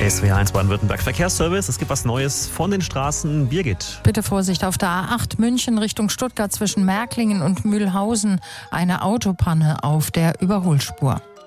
SWR1 Baden-Württemberg Verkehrsservice. Es gibt was Neues von den Straßen. Birgit. Bitte Vorsicht auf der A8 München Richtung Stuttgart zwischen Märklingen und Mühlhausen. Eine Autopanne auf der Überholspur.